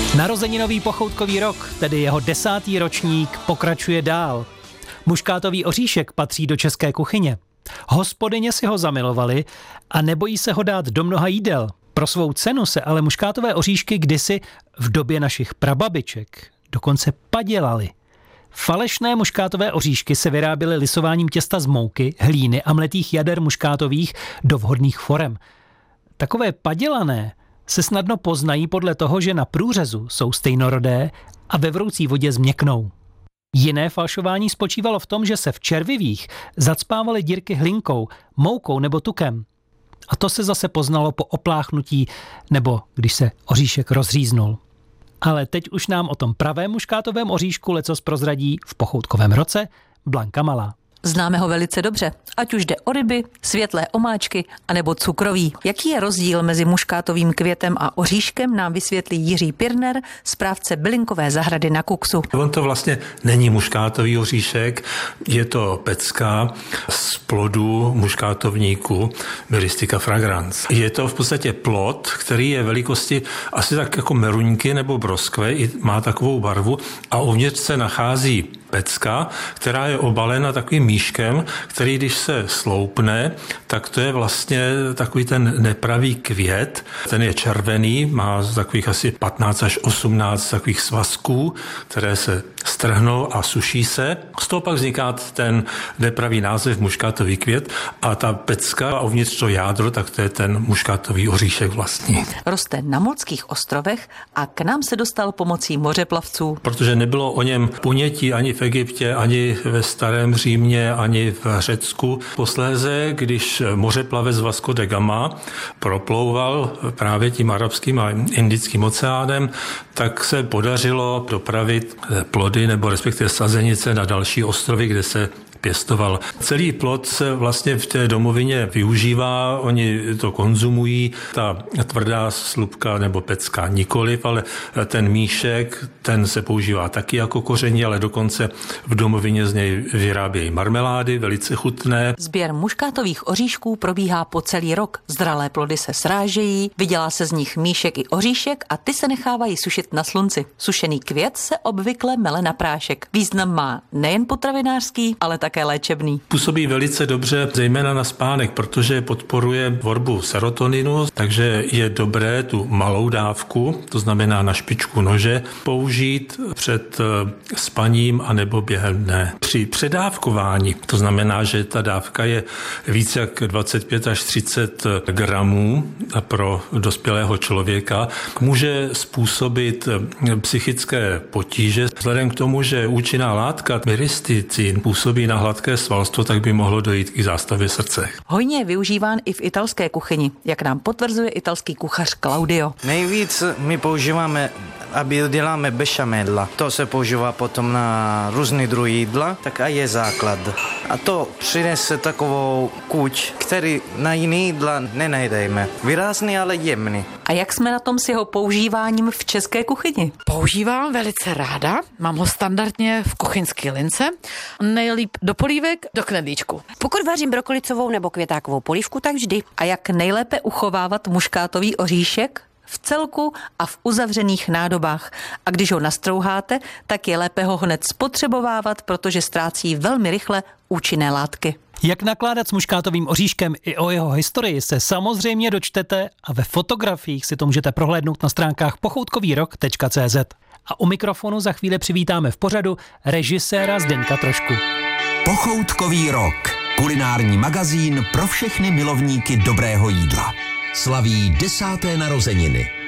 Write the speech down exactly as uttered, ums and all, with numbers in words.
Narozeninový pochoutkový rok, tedy jeho desátý ročník, pokračuje dál. Muškátový oříšek patří do české kuchyně. Hospodyně si ho zamilovali a nebojí se ho dát do mnoha jídel. Pro svou cenu se ale muškátové oříšky kdysi v době našich prababiček dokonce padělaly. Falešné muškátové oříšky se vyráběly lisováním těsta z mouky, hlíny a mletých jader muškátových do vhodných forem. Takové padělané se snadno poznají podle toho, že na průřezu jsou stejnorodé a ve vroucí vodě změknou. Jiné falšování spočívalo v tom, že se v červivých zacpávaly dírky hlinkou, moukou nebo tukem. A to se zase poznalo po opláchnutí nebo když se oříšek rozříznul. Ale teď už nám o tom pravém muškátovém oříšku lecos prozradí v pochoutkovém roce Blanka Malá. Známe ho velice dobře, ať už jde o ryby, světlé omáčky anebo cukroví. Jaký je rozdíl mezi muškátovým květem a oříškem, nám vysvětlí Jiří Pirner, správce bylinkové zahrady na Kuksu. On to vlastně není muškátový oříšek, je to pecka z plodu muškátovníku Myristica fragrans. Je to v podstatě plod, který je velikosti asi tak jako meruňky nebo broskve, má takovou barvu a uvnitř se nachází pecka, která je obalena takovým míškem, který když se sloupne, tak to je vlastně takový ten nepravý květ. Ten je červený, má takových asi patnáct až osmnáct takových svazků, které se strhnou a suší se. Z toho pak vzniká ten nepravý název muškátový květ a ta pecka a uvnitř to jádro, tak to je ten muškátový oříšek vlastní. Roste na Molských ostrovech a k nám se dostal pomocí mořeplavců. Protože nebylo o něm ponětí ani v Egyptě, ani ve starém Římě, ani v Řecku. Posléze, když mořeplavec Vasco da Gama proplouval právě tím arabským a indickým oceánem, tak se podařilo dopravit plody nebo respektive sazenice na další ostrovy, kde se pěstoval. Celý plod se vlastně v té domovině využívá, oni to konzumují, ta tvrdá slupka nebo pecka nikoliv, ale ten míšek, ten se používá taky jako koření, ale dokonce v domovině z něj vyrábějí marmelády, velice chutné. Sběr muškátových oříšků probíhá po celý rok. Zralé plody se srážejí, vydělá se z nich míšek i oříšek a ty se nechávají sušit na slunci. Sušený květ se obvykle mele na prášek. Význam má nejen potravinářský, ale také léčebný. Působí velice dobře, zejména na spánek, protože podporuje tvorbu serotoninu, takže je dobré tu malou dávku, to znamená na špičku nože, použít před spaním anebo během dne. Při předávkování, to znamená, že ta dávka je více jak dvacet pět až třicet gramů pro dospělého člověka, může způsobit psychické potíže. Vzhledem k tomu, že účinná látka myristicin působí na hladké svalstvo, tak by mohlo dojít k zástavě srdce. Hojně je využíván i v italské kuchyni, jak nám potvrzuje italský kuchař Claudio. Nejvíc my používáme, aby děláme bechamella. To se používá potom na různý druhy jídla, tak a je základ. A to přinese takovou chuť, který na jiný jídla nenajdeme. Výrazný, ale jemný. A jak jsme na tom s jeho používáním v české kuchyni? Používám velice ráda. Mám ho standardně v kuchyňské lince. Nejlíp do polívek, do knedlíčku. Pokud vařím brokolicovou nebo květákovou polívku, tak vždy. A jak nejlépe uchovávat muškátový oříšek? V celku a v uzavřených nádobách. A když ho nastrouháte, tak je lépe ho hned spotřebovávat, protože ztrácí velmi rychle účinné látky. Jak nakládat s muškátovým oříškem i o jeho historii se samozřejmě dočtete a ve fotografiích si to můžete prohlédnout na stránkách pochoutkovýrok tečka cé zet. A u mikrofonu za chvíli přivítáme v pořadu režiséra Zdeňka Trošku. Pochoutkový rok. Kulinární magazín pro všechny milovníky dobrého jídla. Slaví desáté narozeniny.